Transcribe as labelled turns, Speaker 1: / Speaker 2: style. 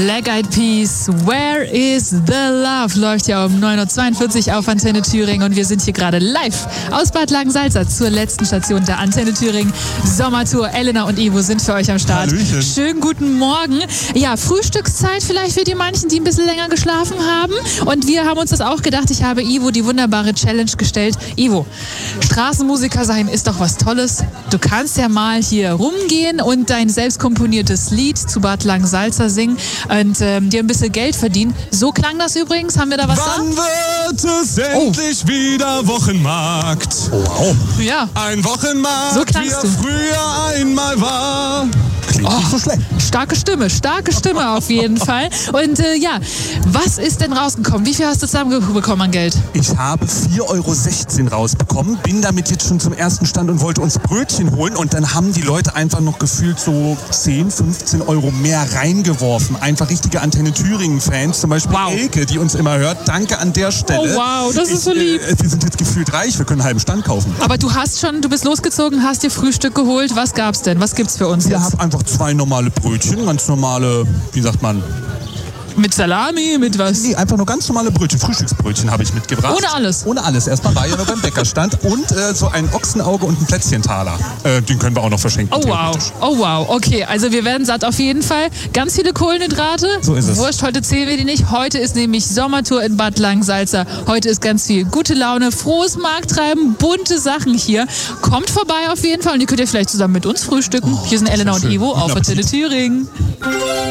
Speaker 1: Black Eyed Peas, Where is the Love? Läuft ja um 9.42 Uhr auf Antenne Thüringen und wir sind hier gerade live aus Bad Langensalza zur letzten Station der Antenne Thüringen Sommertour. Elena und Ivo sind für euch am Start.
Speaker 2: Hallöchen.
Speaker 1: Schönen guten Morgen. Ja, Frühstückszeit vielleicht für die manchen, die ein bisschen länger geschlafen haben. Und wir haben uns das auch gedacht. Ich habe Ivo die wunderbare Challenge gestellt. Ivo, Straßenmusiker sein ist doch was Tolles. Du kannst ja mal hier rumgehen und dein selbst komponiertes Lied zu Bad Langensalza singen und dir ein bisschen Geld verdienen. So klang das übrigens. Haben wir da was
Speaker 2: Wann wird es endlich wieder Wochenmarkt?
Speaker 1: Wow. Ja.
Speaker 2: Ein Wochenmarkt,
Speaker 1: So
Speaker 2: wie
Speaker 1: klangst
Speaker 2: er
Speaker 1: du.
Speaker 2: früher einmal war. Klingt nicht so schlecht.
Speaker 1: Starke Stimme auf jeden Fall. Und ja, was ist denn rausgekommen? Wie viel hast du zusammenbekommen an Geld?
Speaker 2: Ich habe 4,16 € rausbekommen, bin damit jetzt schon zum ersten Stand und wollte uns Brötchen holen. Und dann haben die Leute einfach noch gefühlt so 10, 15 € mehr reingeworfen. Einfach richtige Antenne Thüringen-Fans, zum Beispiel
Speaker 1: Wow.
Speaker 2: Elke, die uns immer hört. Danke an der Stelle.
Speaker 1: Oh wow, das ist so lieb.
Speaker 2: Wir sind jetzt gefühlt reich, wir können einen halben Stand kaufen.
Speaker 1: Aber du bist losgezogen, hast dir Frühstück geholt. Was gab's denn? Was gibt's für uns
Speaker 2: Ich
Speaker 1: jetzt?
Speaker 2: habe einfach 2 normale Brötchen, ganz normale, wie sagt man?
Speaker 1: Mit Salami, mit was?
Speaker 2: Nee, einfach nur ganz normale Brötchen, Frühstücksbrötchen habe ich mitgebracht.
Speaker 1: Ohne alles?
Speaker 2: Ohne alles. Erstmal war ja noch beim Bäckerstand und so ein Ochsenauge und ein Plätzchentaler. Den können wir auch noch verschenken.
Speaker 1: Oh wow,
Speaker 2: theoretisch.
Speaker 1: oh wow, okay, also wir werden satt auf jeden Fall. Ganz viele Kohlenhydrate.
Speaker 2: So ist es.
Speaker 1: Wurscht, heute zählen wir die nicht. Heute ist nämlich Sommertour in Bad Langensalza. Heute ist ganz viel gute Laune, frohes Markttreiben, bunte Sachen hier. Kommt vorbei auf jeden Fall und ihr könnt ja vielleicht zusammen mit uns frühstücken. Hier sind Elena und
Speaker 2: schön.
Speaker 1: Ivo auf
Speaker 2: Guten
Speaker 1: Antenne
Speaker 2: Appetit.
Speaker 1: Thüringen.